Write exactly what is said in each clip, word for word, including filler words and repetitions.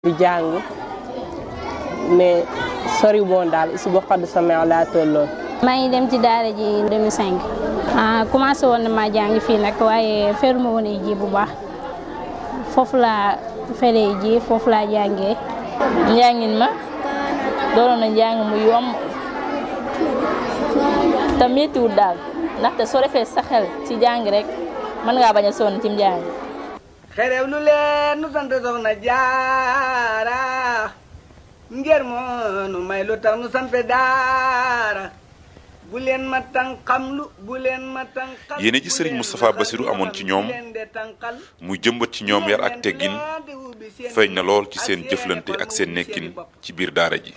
di jàng mais sori woon daal si boo xaddu sama laa tolloon. maa ngi dem ci daara ji deux mille cinq ah commencé woon na maa jàng fii nag waaye feruma woon ay ji bu baax foofu laa feree ji foofu laa jàngee. njàngin ma doon na njàng mu yomb te méttiwul daal ndaxte soo defee sa xel ci jàng rek mën ngaa bañ a sonn ci njàng. xerew lu leen nu sant soxna jaara ngir moo nu may lu tax nu sampe daara bu leen ma tànqam lu bu leen ma tànqal. yéene ji Serigne Moustapha Bassirou amoon ci ñoom muy jëmbat ci ñoom yar ak teggin feeñ na lool ci seen jëflante ak seen nekkin ci biir daara ji.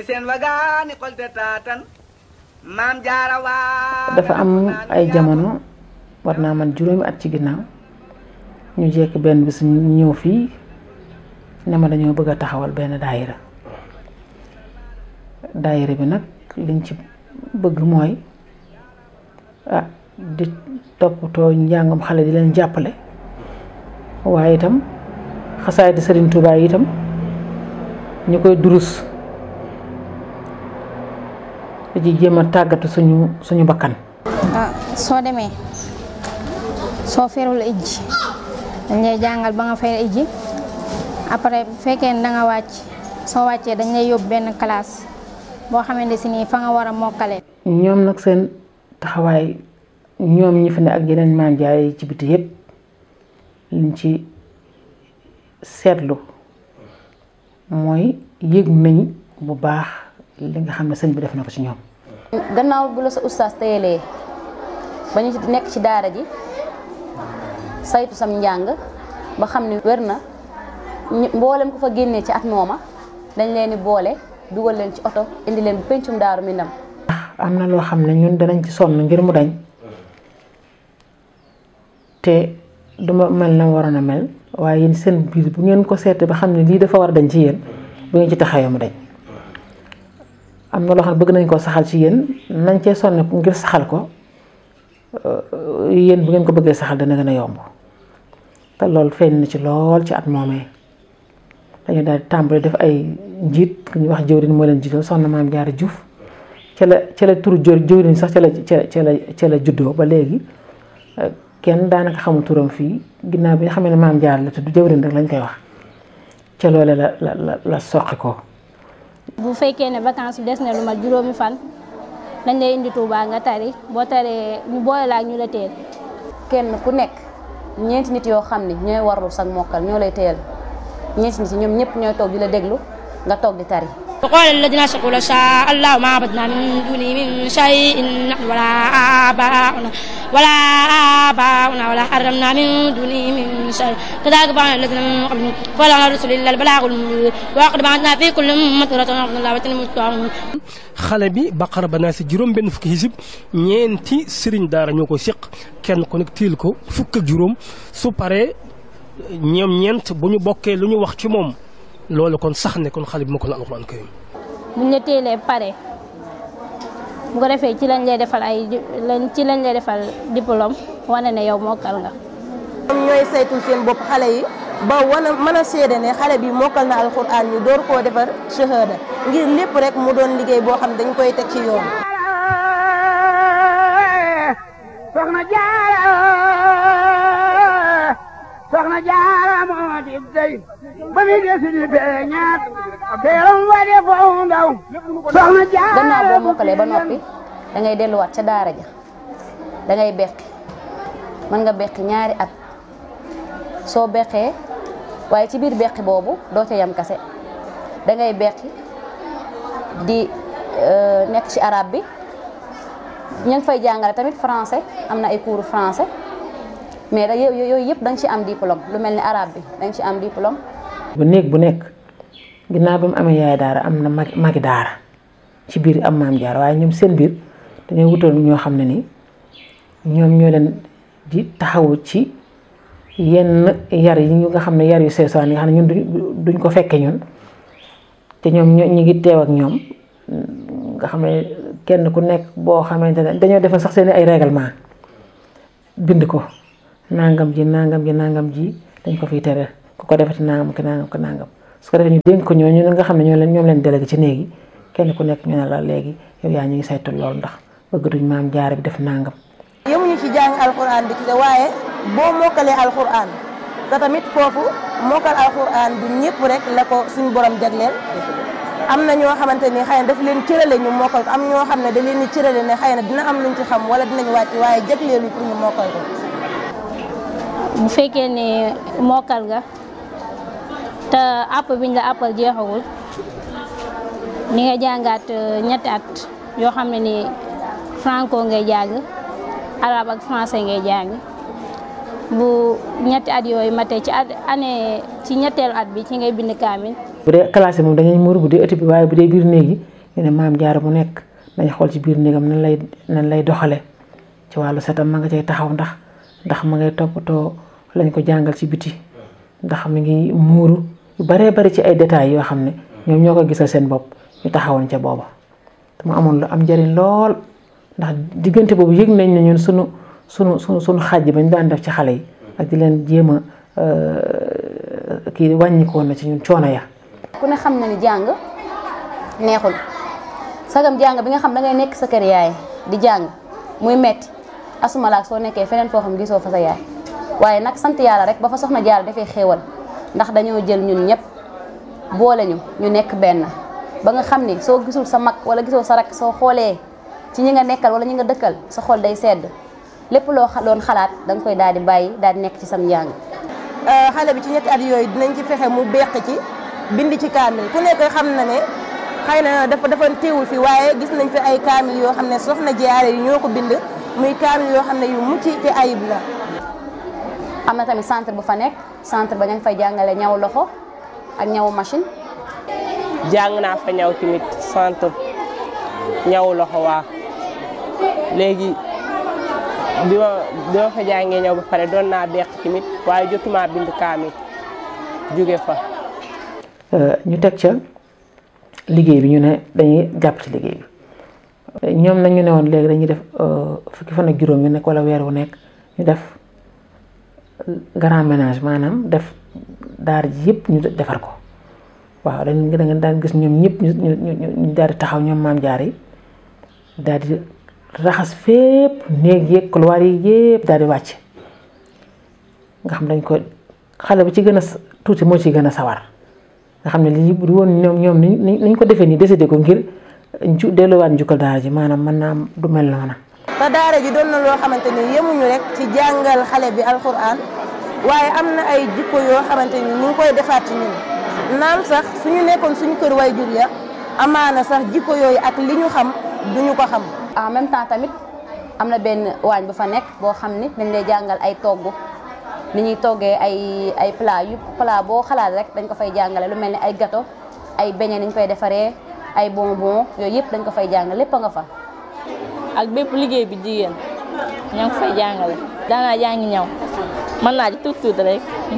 dafa am ay jamono war naa man juróomi at ci ginnaaw ñu jekk benn bis ñu ñëw fii ne ma dañoo bëgg a taxawal benn daayira daayira bi nag liñ ci bëgg mooy ah di toppatoo njàngam xale di leen jàppale waaye itam xasaay di Serigne Touba yi itam ñu koy durus di ci jéem a tàggatu suñu suñu bakkan. ah soo demee soo ferul ijji dañ lay jàngal ba nga fer ijji après bu fekkee ne da nga wàcc soo wàccee dañ lay yóbbu benn classe boo xamante si nii fa nga war a mokkale. ñoom nag seen taxawaay ñoom ñi fi ne ak yeneen maam jaay ci biti yëpp liñ ci seetlu mooy yëg nañ bu baax li nga xam ne sëñ bi def na ko ci ñoom. gannaaw bu la sa ustaas teyelee ba ñu nekk ci daara ji saytu sam njàng ba xam ni wér na mboolem ku fa génnee ci at mooma dañ leen di boole dugal leen ci oto indi leen bu pencum daaru Minam. am na loo xam ne ñun danañ ci sonn ngir mu dañ te duma mel na waroon a mel waaye yéen seen biir bu ngeen ko seetee ba xam ne lii dafa war a dañ ci yéen bu ngeen ci taxawee mu dañ. am na loo xam ne bëgg nañ koo saxal ci yéen nañ cee sonn ngir saxal ko yéen bu ngeen ko bëggee saxal dana gën a yomb te loolu feeñ na ci lool ci at moomee dañu daal di tàmbali def ay njiit ku ñuy wax jëwriñ moo leen jiitoo soxna Maam Jaara Juuf ca la ca la turu jëwriñ sax ca la ca la ca la juddoo ba léegi kenn daanaka xamul turam fii ginnaaw bi nga xam ne Maam Jaara la tudd jëwriñ rek lañ koy wax ca loole la la la la soqi ko. bu fekkee ne vacances bi des na lu mat juróomi fan dañ lay indi Touba nga tari boo taree ñu boole la ak ñu la teel. kenn ku nekk ñeenti nit yoo xam ne ñooy warlu sag mokkal ñoo lay teel ñeenti nit ñoom ñëpp ñooy toog di la déglu nga toog di tari. وقال الذين أشركوا لو شاء الله ما عبدنا من دونه من شيء نحن ولا آباؤنا ولا آباؤنا ولا حرمنا من دونه من شيء كذلك فعل الذين من قبلهم فلا على الرسل إلا البلاغ المبين وقد بعثنا في كل أمة رسولا أن الله وتنموا xale bi Baqara ba naa si juróom benn fukki xisib ñeenti sëriñ daara ñoo ko seq kenn ku nekk tiil ko fukk ak juróom su paree ñoom ñeent bu ñu bokkee lu ñu wax ci moom loolu kon sax ne kon xale bi ma ko la alxuraan karim buñ la teelee pare bu ko defee ci lañ lay defal ay ci lañ lay defal diplôme wane ne yow mokkal nga. ñoom ñooy saytul seen bopp xale yi ba wana mën a seede ne xale bi mokkal na alxuraan ñu door koo defar shahada ngir lépp rek mu doon liggéey boo xam dañ koy teg ci yoon. soxna Jaara soxna Jaara moo di dey ba muy desi di feeñaat teeram wa de foo ndaw soxna Jaara. gannaaw boo mokkalee ba noppi da ngay delluwaat ca daara ja da ngay beqi mën nga beqi ñaari at soo beqee waaye ci biir beqi boobu doo ca yam kase da ngay beqi di nekk ci arabe bi ñu ngi fay jàngale tamit français am na ay cours français mais da yooyu yëpp da nga ci am diplôme lu mel ni arabe bi da nga ci am diplôme. bu néeg bu nekk ginnaaw ba mu amee yaay daara am na mag magi daara ci biir am Maam Jaara waaye ñoom seen biir dañoo wutal ñoo xam ne ni ñoom ñoo leen di taxawu ci yenn yar yi ñu nga xam ne yar yu seesaan yi nga xam ne ñun duñ ko fekke ñun te ñoom ñu ngi teew ak ñoom nga xam ne kenn ku nekk boo xamante ne dañoo defal sax seen ay règlement bind ko nangam ji nangam ji nangam ji dañ ko fiy tere ku ko defati nangam ko nangam ko nangam parce que ñu dénk ko ñooñu nga xam ne ñoo leen ñoom leen délégué ci néegi kenn ku nekk ñu ne la léegi yow yaa ñu ngi saytu lool ndax bëgg duñ maam jaara bi def nangam. yemuñu ci jàng alxuraan bi kese waaye boo mokkalee alxuraan te tamit foofu mokkal alxuraan du ñëpp rek la ko suñu borom jagleel am na ñoo xamante ni xëy na daf leen cërale ñu mokkal ko am ñoo xam ne da leen di cërale ne xëy na dina am luñ ci xam wala dinañ wàcc waaye jagleelu pour ñu mokkal ko. bu fekkee ne mokkal nga te àpp biñ la àppal jeexagul ni nga jàngaat ñetti at yoo xam ne ni franco ngay jàng arabe ak français ngay jàng bu ñetti at yooyu matee ci at année ci ñetteelu at bi ci ngay bind kaamil. bu dee classe moom dañuy muur bu dee ëtt bi waaye bu dee biir néegi ñu ne maam jaara mu nekk dañ xool ci biir néegam nan lay nan lay doxale ci wàllu setam ma nga cay taxaw ndax ndax ma ngay toppatoo lañ ko jàngal ci biti ndax mi ngi muuru yu baree bari ci ay détails yoo xam ne ñoom ñoo ko gisal seen bopp ñu taxawoon ca booba te mu amoon lu am njëriñ lool ndax diggante boobu yëg nañ ne ñun sunu sunu sunu sunu xàjj bañ daan def ci xale yi ak di leen jéem a kii wàññikoon na ci ñun coono ya. ku ne xam na ni jàng neexul sagam jàng bi nga xam da ngay nekk sa kër yaay di jàng muy metti asumalaak soo nekkee feneen foo xam gisoo fa sa yaay waaye nag sant yàlla rek ba fa soxna Jaara dafay xéewal ndax dañoo jël ñun ñëpp boole ñu ñu nekk benn ba nga xam ni soo gisul sa mag wala gisoo sa rak soo xoolee ci ñi nga nekkal wala ñi nga dëkkal sa xol day sedd lépp loo doon xalaat da nga koy daal di bàyyi daal di nekk ci sam njàng. xale bi ci ñetti at yooyu dinañ ci fexe mu beq ci bind ci kaamil ku nekk xam na ne xëy na dafa dafa teewul fi waaye gis nañ fi ay kaamil yoo xam ne soxna Jaara yi ñoo ko bind muy kaamil yoo xam ne yu mucc ci ayib la. am na tamit centre bu fa nekk centre ba ña ngi fay jàngale ñaw loxo ak ñawu machine. jàng naa fa ñaw tamit centre ñaw loxo waa léegi bi ma bi ma fa jàngee ñaw ba pare doon naa beq tamit waaye jotuma bind kaamil jóge fa. ñu teg ca liggéey bi ñu ne dañuy jàpp ci liggéey bi ñoom nag ñu ne woon léegi dañuy def fukki fan ak juróom yu nekk wala weer wu nekk ñu def grand ménage maanaam def daar ji yëpp ñu defar ko waaw dañ da nga daan gis ñoom ñëpp ñu ñu ñu daal di taxaw ñoom maam jaar yi daal di raxas fépp néeg yeeg couloir yi yëpp daal di wàcc nga xam dañ ko xale bi ci gën a tuuti moo ci gën a sawar nga xam ne lii bu woon ñoom ñoom ni ñu ko defee nii décidé ko ngir ju delluwaat njukkal daara ji maanaam mën naa am du mel noona. te daara ji doon na loo xamante ni yemuñu rek ci jàngal xale bi alxuraan waaye am na ay jikko yoo xamante ni ñu ngi koy defaat ci ñun naam sax suñu nekkoon suñu kër way jur ya amaana sax jikko yooyu ak li ñu xam duñu ko xam. en même temps tamit am na benn waañ bu fa nekk boo xam ni dañ lay jàngal ay togg ni ñuy toggee ay ay plat yu plat boo xalaat rek dañ ko fay jàngale lu mel ni ay gâteau ay beignet ni ñu koy defaree ay bonbon yooyu yëpp dañ ko fay jàngale lépp a nga fa. ak bépp liggéey bi jigéen ñoo ngi fay jàngale daanaa jàngi ñaw mën naa ci tuut tuut rek.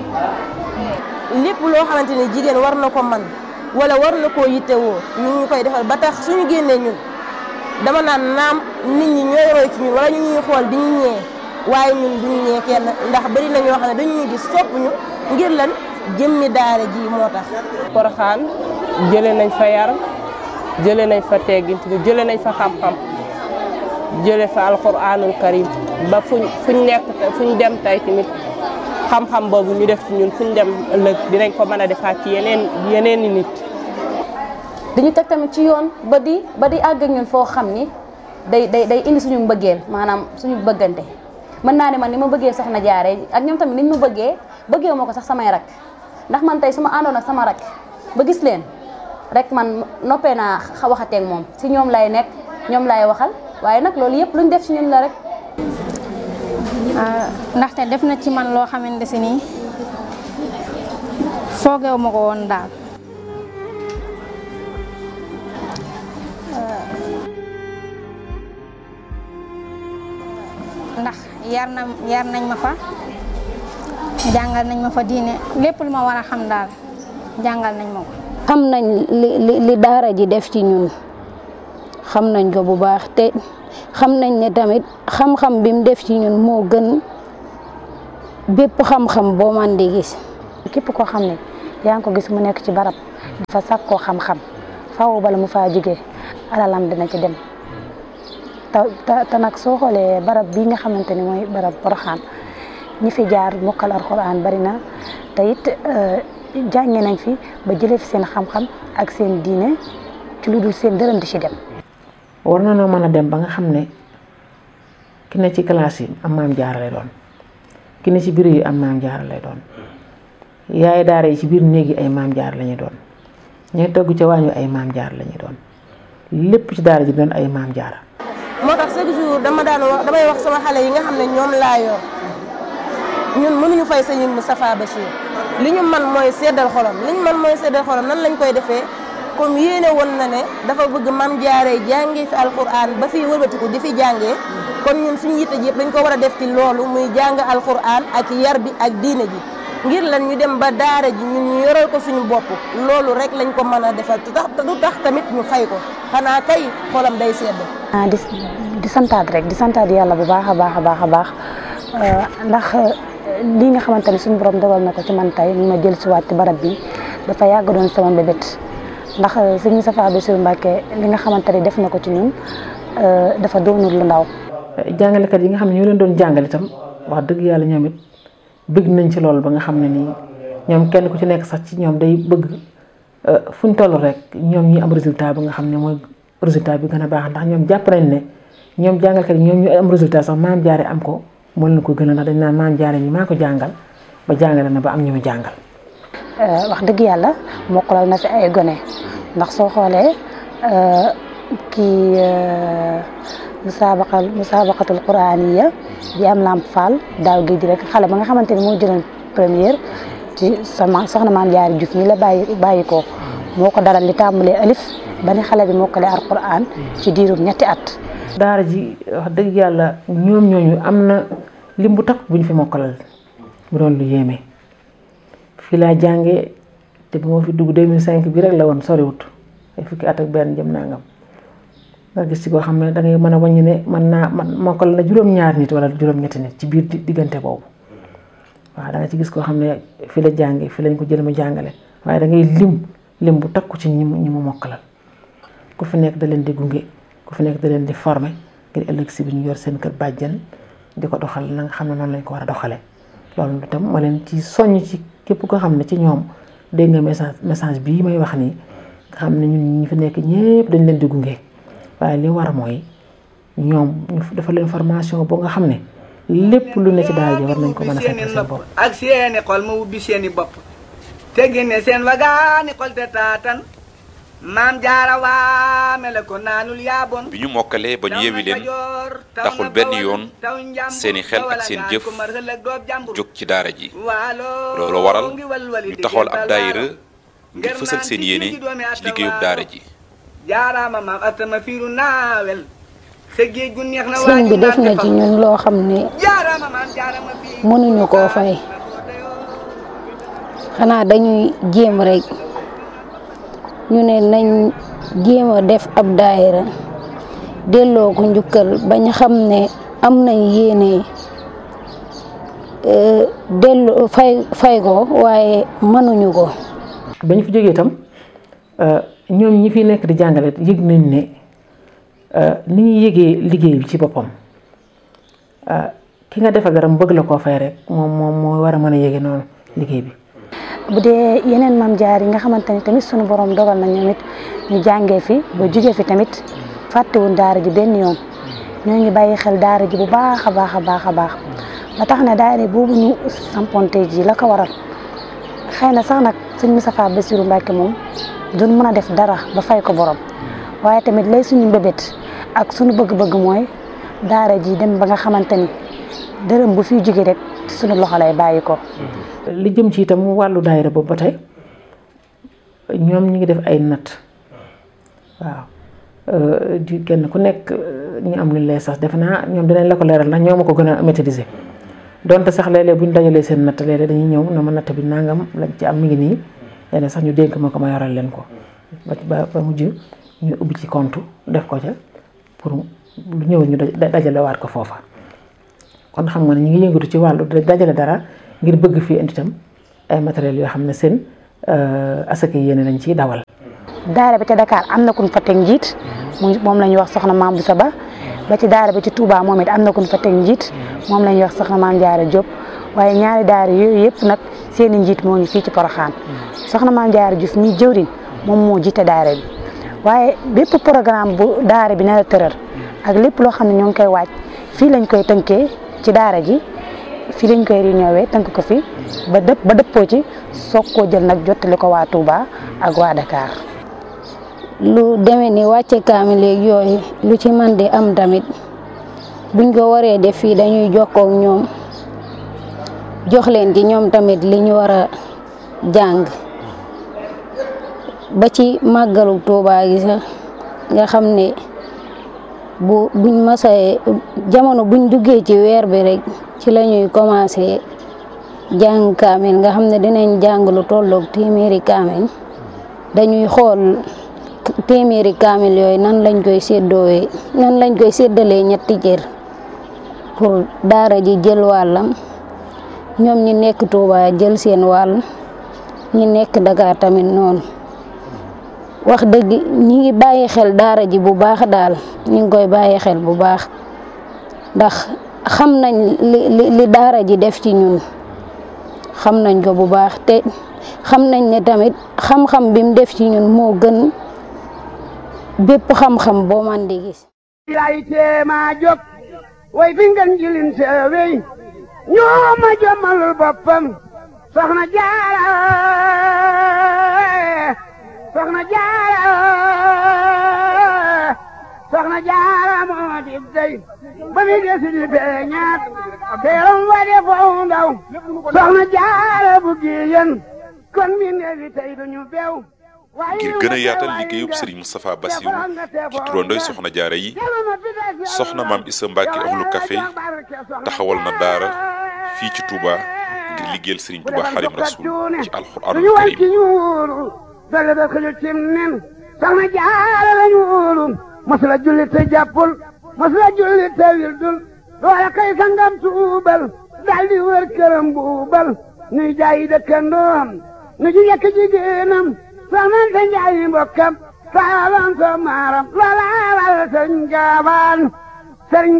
lépp loo xamante ni jigéen war na ko man wala war na koo yittewoo ñu ngi koy defal ba tax suñu génnee ñun dama naan naam nit ñi ñooy roy ci ñun wala ñu ñuy xool di ñu ñee waaye ñun duñu ñee kenn ndax bari na ñoo xam ne dañuy gis sopp ñu ngir lan jëmmi daara ji moo tax. Porokhane jëlee nañ fa yar jëlee nañ fa teggin jëlee nañ fa xam-xam jëlee fa alxuraanul karim ba fuñ fuñ nekk fuñ dem tey tamit xam-xam boobu ñu def ci ñun fuñ dem ëllëg dinañ ko mën a defaat ci yeneen yeneen i nit. dañu teg tamit ci yoon ba di ba di àgg ak ñun foo xam ni day day day indi suñu mbëggeel maanaam suñu bëggante mën naa ne man ni ma bëggee soxna Jaara ak ñoom tamit niñ ma bëggee bëggee moo ko sax samay rak ndax man tey su ma àndoon ak sama rak ba gis leen rek man noppee naa waxateeg moom si ñoom lay nekk ñoom lay waxal waaye nag loolu yëpp luñ def ci ñun la rek. ndaxte def na ci man loo xamante si nii foogeewu ma ko woon daal. ndax yar na yar nañ ma fa jàngal nañ ma fa diine lépp lu ma war a xam daal jàngal nañ ma ko. xam nañ li li li daara ji def ci ñun xam nañ ko bu baax te xam nañ ne tamit xam-xam bi mu def ci ñun moo gën bépp xam-xam boo man di gis. képp koo xam ne yaa ngi ko gis mu nekk ci barab dafa sàkkoo xam-xam faaw bala mu faa jógee alalam dina ci dem te te nag soo xoolee barab bii nga xamante ni mooy barab Porokhane ñi fi jaar mokkal alxuraan bari na te it jànge nañ fi ba jëlee fi seen xam-xam ak seen diine ci lu dul seen dërëm di ci dem. war na noo mën a dem ba nga xam ne ki ne ci classe yi am maam jaara lay doon ki ne ci bureau yi am maam jaara lay doon yaay daara yi ci biir néeg yi ay maam jaara la ñuy doon ñooy togg ca waañu ay maam jaara la ñuy doon lépp ci daara ji doon ay maam jaara. moo tax chaque jour dama daan wax damay wax sama xale yi nga xam ne ñoom laa yor ñun mënuñu fay sëñ Moustapha Bachir li ñu man mooy seddal xolam li ñu man mooy seddal xolam nan lañ koy defee comme yéene woon na ne dafa bëgg maam jaaree jàngee fi alquran ba fii wëlbatiku di fi jàngee kon ñun suñu yitte ji yëpp dañ ko war a def ci loolu muy jàng alquran ak yar bi ak diine ji ngir lan ñu dem ba daara ji ñun ñu yoral ko suñu bopp loolu rek lañ ko mën a defal te tax du tax tamit ñu fay ko xanaa kay xolam day sedd. ah di di santaat rek di santaat yàlla bu baax a baax a baax a baax ndax lii nga xamante ne suñu borom dogal na ko ci man tey ñu ma jël si waat ci barab bi dafa yàgg doon sama mbébét ndax sëñ Moustapha Bassirou Mbacké li nga xamante ne def na ko ci ñun dafa doonul lu ndaw. jàngalekat yi nga xam ne ñoo leen doon jàngale itam wax dëgg yàlla ñoom it bëgg nañ ci loolu ba nga xam ne nii ñoom kenn ku ci nekk sax ci ñoom day bëgg fu ñu toll rek ñoom ñi am résultat bi nga xam ne mooy résultat bi gën a baax ndax ñoom jàpp nañ ne ñoom jàngalkat yi ñoom ñu am résultat sax maam jaare am ko moo leen ko gën a ndax dañ naan maam jaare ñi maa ko jàngal ba jàngale na ba am ñu mu jàngal. wax dëgg yàlla mokkalal na fi ay gone ndax soo xoolee kii musaabaqal musaabaqatul quraaniya bi am Lamp Fall daaw géej rek xale ba nga xamante ni moo jëloon première ci sama soxna maam jaare Juuf mi la bàyyi bàyyi ko moo ko daral li tàmbalee alif ba ni xale bi mokkale alquran ci diirum ñetti at. daara ji wax dëgg yàlla ñoom ñooñu am na lim bu takk bu ñu fi mokkalal bu doon lu yéeme fii laa jàngee te bu ma fi dugg deux mille cinq bi rek la woon soriwut ay fukki at ak benn jëm nangam nga gis ci koo xam ne da ngay mën a wàññi ne mën naa man mokkal na juróom-ñaar nit wala juróom-ñetti nit ci biir diggante boobu waaw da nga ci gis koo xam ne fii la jàngee fii lañ ko jël mu jàngale waaye da ngay lim lim bu takku ci ñi mu ñi mu mokkalal ku fi nekk da leen di gunge ku fi nekk da leen di former ngir ëllëg si bi ñu yor seen kër bàjjen di ko doxal na nga xam ne noonu lañ ko war a doxalee loolu itam ma leen ci soññ ci képp koo xam ne ci ñoom dégg nga message message bii may wax nii nga xam ne ñun ñi fi nekk ñëpp dañ leen di gunge waaye li war mooy ñoom ñu dafa leen formation boo nga xam ne lépp lu ne ci daal ji war nañ ko mën a fekk seen bopp. ak seeni xol ma ubbi seeni bopp te génne seen wagaani xol te taatan maam jaara waame la ko naanul yaaboon. bi ñu mokkalee ba ñu yewi leen taxul benn yoon seeni xel ak seen jëf jóg ci daara ji loolu waral ñu taxawal ab daayira ngir fësal seen yéene ci liggéeyub daara ji. jaaraama maam atama fiiru naawel sa géej gu neex na sëñ bi def na ci ñun loo xam ne mënuñu koo fay xanaa dañuy jéem rek ñu ne nañ jéem a def ab daayira delloo ko njukkal bañ xam ne am nañ yéene delloo fay fay ko waaye mënuñu ko. ba ñu fi jógee itam ñoom ñi fi nekk di jàngale yëg nañ ne ni ñuy yëgee liggéey bi ci boppam ki nga defal dara mu bëgg la koo fay rek moom moom moo war a mën a yëgee noonu liggéey bi. bu dee yeneen maam jaar yi nga xamante ni tamit sunu borom dogal na ñoom it ñu jàngee fi ba jugee fi tamit fàttewuñ daara ji benn yoon ñoo ngi bàyyi xel daara ji bu baax a baax a baax a baax ba tax na daara boobu ñu samponte ji la ko waral xëy na sax nag sëñ Moustapha Bassirou Mbacké moom duñ mën a def dara ba fay ko borom waaye tamit lay suñu mbébét ak suñu bëgg-bëgg mooy daara ji dem ba nga xamante ni dërëm bu fiy jóge rek suñu loxo lay bàyyi ko. li jëm ci itam wàllu daayira boobu ba tey ñoom ñu ngi def ay natt waaw di kenn ku nekk ñu am lu lay sax defe naa ñoom dinañ la ko leeral ndax ñoo ma ko gën a maîtriser donte sax léeg-léeg bu ñu dajalee seen natt léeg-léeg dañuy ñëw na ma natt bi nangam lañ ci am mi ngi nii léeg-léeg sax ñu dénk ma ko ma yoral leen ko ba ba mujj ñu ubbi ci compte def ko ca pour lu ñëw ñu dajale waat ko foofa kon xam nga ne ñu ngi yëngatu ci wàllu dajale dara ngir bëgg fii indi itam ay matériels yoo xam ne seen asaka yéene lañ ciy dawal. daara ba ca Dakar am na kuñ fa teg njiit moom la ñuy wax soxna Maam Boussa Ba ba ci daara ba ci Touba moom it am na kuñ fa teg njiit moom la ñuy wax soxna Maam Jaara Diop waaye ñaari daara yooyu yëpp nag seeni njiit moo ngi fii ci Porokhane soxna Maam Jaara Diouf mi jëwriñ moom moo jiite daara bi waaye bépp programme bu daara bi nar a tëral ak lépp loo xam ne ñoo ngi koy waaj fii lañ koy tënkee ci daara ji fii lañ koy réunion tënk ko fi ba dëpp ba dëppoo ci soog koo jël nag jottali ko waa Touba ak waa Dakar. lu demee ni wàcce kaamil léegi yooyu lu ci man di am tamit buñ ko waree def fii dañuy jokkoo ak ñoom jox leen ci ñoom tamit li ñu war a jàng ba ci màggalu Touba gi sax nga xam ne bu buñ masee jamono buñ duggee ci weer bi rek ci la ñuy commencé jàng kaamil nga xam ne dinañ jàng lu tolloog téeméeri kaamil dañuy xool téeméeri kaamil yooyu nan lañ koy séddoowee nan lañ koy séddalee ñetti cër pour daara ji jël wàllam ñoom ñi nekk Touba jël seen wàll ñi nekk Dakar tamit noonu wax dëgg ñi ngi bàyyi xel daara ji bu baax daal ñi ngi koy bàyyi xel bu baax ndax xam nañ li li daara ji def ci ñun xam nañ ko bu baax te xam nañ ne tamit xam-xam bi mu def ci ñun moo gën bépp xam-xam boo man di gis. lay teema jóg way fi ngeen jilin seewey ñoo ma jommalul boppam soxna Jaara soxna Jaara soxna Jaara moo di dey ba mi desi di feeñaat teeram wa de foo ndaw soxna Jaara bu giyen kon mi neefi tey duñu beew ngir gën a yaatal liggéeyub Serigne Moustapha Bassirou ci turandooy soxna jaara yi soxna Maam Issa Mbacke Ahlu Café taxawal na daara fii ci Touba ngir liggéeyal Serigne Touba Xaadimu Rasuul ci alxuraanul karim dale da ko cim nen soxna jaara lañu wóolu masula julli te jàppul masula julli te wildul loola kay sangam tuubal daldi wër këram buubal nuy jaayi dëkkandoom nu ji yekk jigéenam soxna sa njaayi mbokkam saalam so maaram loola wal sëriñ gaawaan sëriñ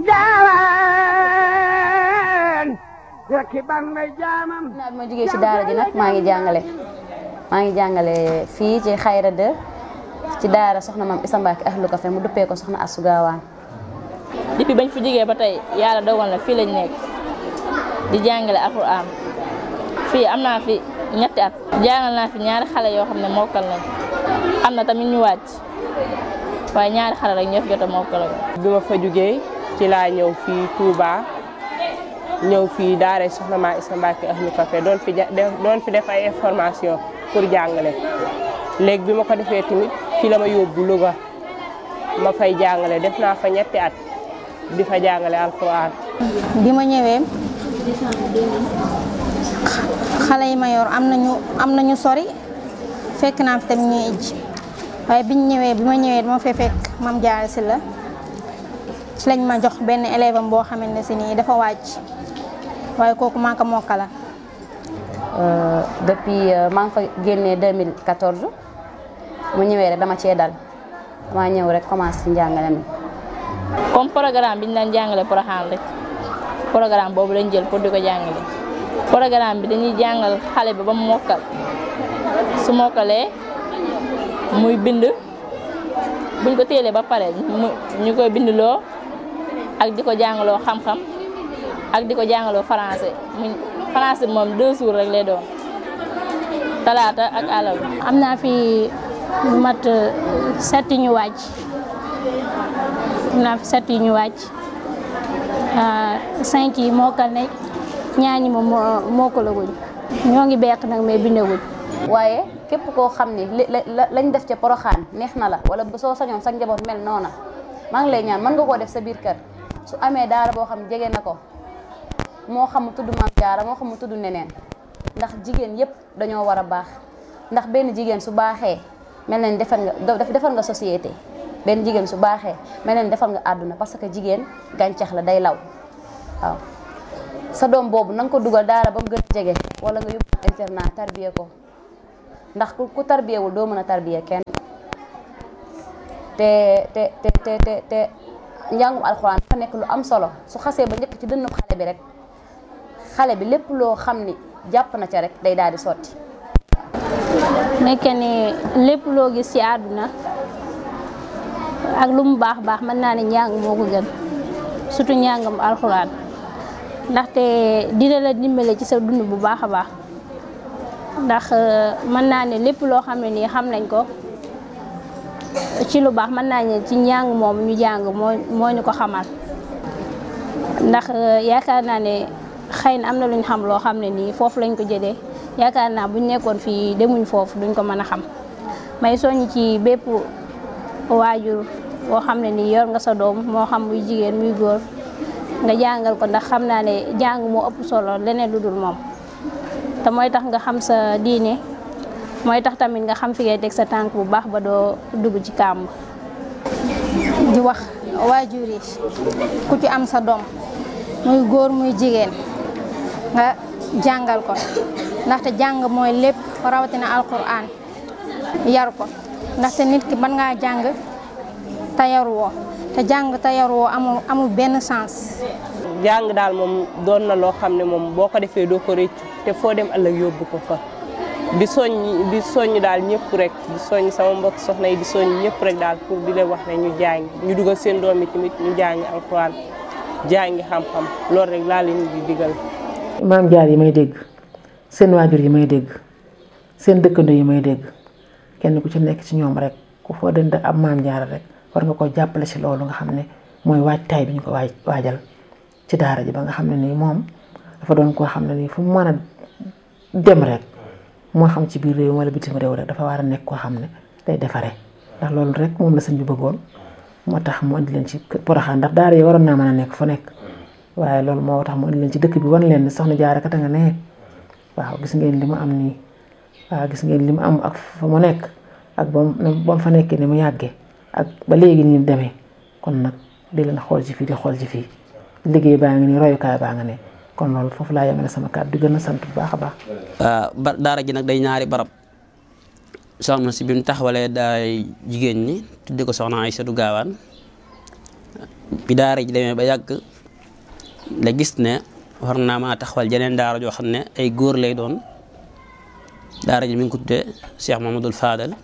gaawaan rekki ban may jaamam naa bi ma jógee ci daara ji nag maa ngi jàngale maa ngi jàngale fii ci Xayra de ci daara soxna Maam Issa Mbacke Ahlu Café mu duppee ko soxna Astou Gawane. depuis bañ fi jógee ba tey yàlla dogal na fii lañ nekk di jàngale alxuraan fii am naa fi ñetti at jàngal naa fi ñaari xale yoo xam ne mokkal nañ am na tamit ñu wàcc waaye ñaari xale rek ñoo fi jot a mokkal. bi ma fa jógee ci laa ñëw fii Touba ñëw fii daara soxna Maam Issa Mbacke Ahlu Café doon fi doon fi def ay information pour jàngale léegi bi ma ko defee tamit fii la ma yóbbu Louga ma fay jàngale def naa fa ñetti at di fa jàngale alxuraan. bi ma ñëwee xale yi ma yor am nañu am nañu sori fekk naa fi tamit ñuy ijji waaye biñ ñëwee bi ma ñëwee dama fee fekk Mame Diarra Sylla ci lañ ma jox benn élève am boo xamante ne si nii dafa wàcc waaye kooku maa ko mokkala. depuis maa ngi fa génnee deux mille quatorze mu ñëwee rek dama cee dal dama ñëw rek commencé ci njàngale mi. comme programme bi ñu daan jàngale Porokhane rek programme boobu lañ jël pour di ko jàngale programme bi dañuy jàngal xale bi ba mu mokkal su mokkalee muy bind buñ ko téelee ba pare ñu koy bindloo ak di ko jàngaloo xam-xam ak di ko jàngaloo français mu français moom deux jours rek lay doon talaata ak àllarba. am naa fi lu mat sept ñu wàcc am naa fi sept ñu wàcc cinq yi mokkal nañ ñaar ñi moom mokkalaguñ ñoo ngi beq nag mais bindaguñ. waaye képp koo xam ni lañ def ca Porokhane neex na la wala soo sañoon sa njaboot mel noona maa ngi lay ñaan mën nga koo def sa biir kër su amee daara boo xam jege na ko moo xam mu tudd Mame Diarra moo xam mu tudd neneen ndax jigéen yépp dañoo war a baax ndax benn jigéen su baaxee mel na ni defar nga defar nga société benn jigéen su baaxee mel na ni defar nga àdduna parce que jigéen gàncax la day law waaw sa doom boobu na nga ko dugal daara ba mu gën a jege wala nga yóbbu internat tarbiye ko ndax ku tarbiyewul doo mën a tarbiye kenn te te te te te te njàngum alxuraan dafa nekk lu am solo su xasee ba njëkk ci dënnu xale bi rek xale bi lépp loo xam ni jàpp na ca rek day daal di sotti. nekk ni lépp loo gis ci àdduna ak lu mu baax baax mën naa ne njàng moo ko gën surtout njàngam alxuraan ndaxte dina la dimbale ci sa dund bu baax a baax ndax mën naa ne lépp loo xam ne nii xam nañ ko ci lu baax mën naa ne ci njàng moom ñu jàng moo moo ñu ko xamal ndax yaakaar naa ne xëy na am na lu ñu xam loo xam ne nii foofu lañ ko jëlee yaakaar naa buñ nekkoon fii demuñ foofu duñ ko mën a xam may soññ ci bépp waajur boo xam ne nii yor nga sa doom moo xam muy jigéen muy góor nga jàngal ko ndax xam naa ne jàng moo ëpp solo leneen lu dul moom te mooy tax nga xam sa diine mooy tax tamit nga xam fi ngay teg sa tànk bu baax ba doo dugg ci kàmb. di wax waajur yi ku ci am sa doom muy góor muy jigéen nga jàngal ko ndaxte jàng mooy lépp rawatina alquran yar ko ndaxte nit ki mën ngaa jàng te yaruwoo te jàng te yaruwoo amul amul benn sens. jàng daal moom doon na loo xam ne moom boo ko defee doo ko rëccu te foo dem ëllëg yóbbu ko fa di soññ di soññ daal ñëpp rek di soññ sama mbokk soxna yi di soññ ñëpp rek daal pour di leen wax ne ñu jàng ñu dugal seen doom yi tamit ñu jàng alxuraan jàngi xam-xam loolu rek laa leen di digal. maam jaar yi may dégg seen waajur yi may dégg seen dëkkandoo yi may dégg kenn ku ci nekk ci ñoom rek ku foo dënd ab maam jaar rek war nga ko jàppale ci loolu nga xam ne mooy waajtaay bi ñu ko waaj waajal ci daara ji ba nga xam ne nii moom dafa doon koo xam ne nii fu mu mën a dem rek moo xam ci biir réew wala bitim réew rek dafa war a nekk koo xam ne day defaree ndax loolu rek moom la sëñ bi bëggoon moo tax mu indi leen ci Porokhane ndax daara yi waroon naa mën a nekk fa nekk waaye loolu moo tax mu indi leen ci dëkk bi wan leen ne soxna Jaara kat nga ne waaw gis ngeen li mu am nii waaw gis ngeen li mu am ak fa mu nekk ak ba mu fa nekkee ni mu yàggee ak ba léegi nii mu demee kon nag di leen xool ci fii di xool ci fii liggéey baa ngi nii royukaay baa nga ne kon loolu foofu laa yemale sama kàddu di gën a sant bu baax a baax. ba daara ji nag day ñaari barab soxna si bi mu taxawalee daay jigéen ñi tudde ko soxna Aysatu Gaawaan bi daara ji demee ba yàgg la gis ne war naa maa taxawal jeneen daara joo xam ne ay góor lay doon daara ji mi ngi ko tuddee Cheikh Mamadou Fadal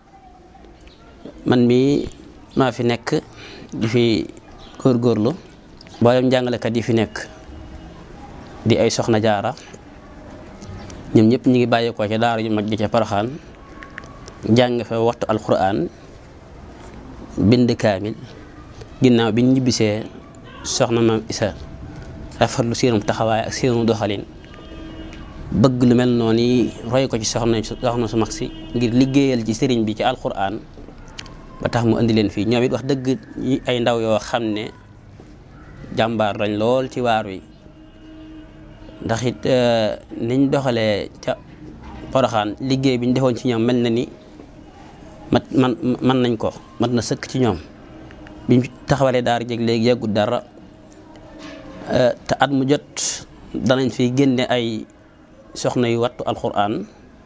man mii maa fi nekk di fi góorgóorlu mboolem jàngalekat yi fi nekk di ay soxna jaara ñoom ñëpp ñu ngi bàyyeekoo ca daara ju mag ji ca Porokhane jàng fa waxtu alquran bind kaamil ginnaaw bi ñu ñibbisee soxna maam Isa rafetlu seenum taxawaay ak seenu doxalin bëgg lu mel noonu yi roy ko ci soxna soxna su mag si ngir liggéeyal ci sëriñ bi ci alquran ba tax mu indi leen fii ñoom it wax dëgg ay ndaw yoo xam ne jàmbaar lañ lool ci waar wi ndax it niñ doxalee ca Porokhane liggéey bi ñu defoon ci ñoom mel na ni mat man man nañ ko mat na sëkk ci ñoom biñ taxawalee daara jeg léegi yàggut dara te at mu jot danañ fi génne ay soxna yu wattu alquran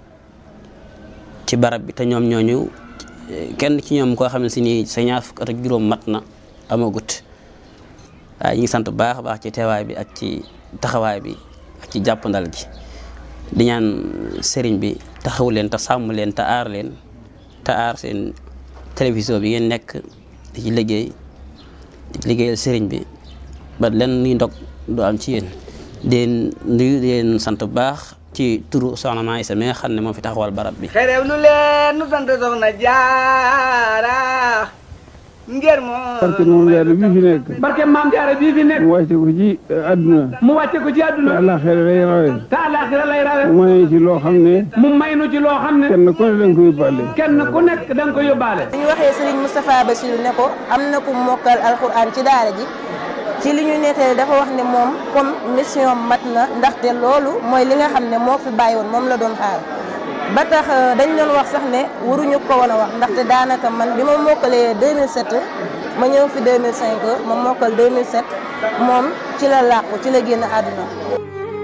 ci barab bi te ñoom ñooñu kenn ci ñoom koo xam ne si nii sa ñaar fukk at ak juróom mat na amagut waaye ñu ngi sant bu baax a baax ci teewaay bi ak ci taxawaay bi ak ci jàppandal gi di ñaan sëriñ bi taxaw leen te sàmm leen te aar leen te aar seen télévision bi ngeen nekk di ci liggéey di ci liggéeyal sëriñ bi ba len ni ndog du am ci yéen den nuyu di leen sant bu baax ci turu soxna Maam Isa mi nga xam ne moo fi taxawal barab bi xerew lu leen nu sant soxna Jaara ngir moo barke Maam Jaara bii fi nekk barke Maam Jaara bii fi nekk mu wàcce ko ci àdduna mu wàcce ko ci àdduna te àllaaxira lay rawe te àllaaxira lay rawe mu may ci loo xam ne mu may nu ci loo xam ne kenn ku ne da nga ko yóbbaale kenn ku nekk da nga ko yóbbaale ñu waxee Serigne Moustapha Bassirou ne ko am na ku mokkal alxuraan ci daara ji ci li ñu nettali dafa wax ne moom comme mission mat na ndaxte loolu mooy li nga xam ne moo fi bàyyi woon moom la doon xaar ba tax dañ doon wax sax ne waruñu ko woon a wax ndaxte daanaka man bi ma mokkalee deux mille sept ma ñëw fi deux mille cinq ma mokkal deux mille sept moom ci la làqu ci la génn àdduna